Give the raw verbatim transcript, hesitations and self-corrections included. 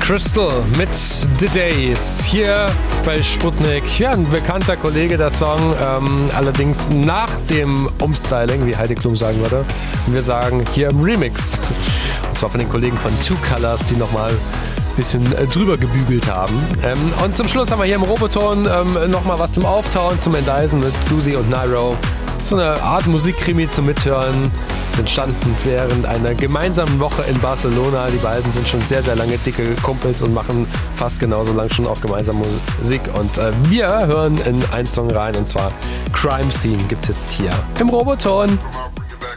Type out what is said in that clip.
Crystal mit The Days hier bei Sputnik. Ja, ein bekannter Kollege, der Song, ähm, allerdings nach dem Umstyling, wie Heidi Klum sagen würde. Und wir sagen hier im Remix. Und zwar von den Kollegen von Two Colors, die nochmal ein bisschen äh, drüber gebügelt haben. Ähm, und zum Schluss haben wir hier im Roboton ähm, nochmal was zum Auftauen, zum Endeisen mit Glusi und Nairo. So eine Art Musikkrimi zum Mithören. Entstanden während einer gemeinsamen Woche in Barcelona. Die beiden sind schon sehr, sehr lange dicke Kumpels und machen fast genauso lang schon auch gemeinsam Musik. Und äh, wir hören in einen Song rein, und zwar Crime Scene gibt's jetzt hier im Roboton.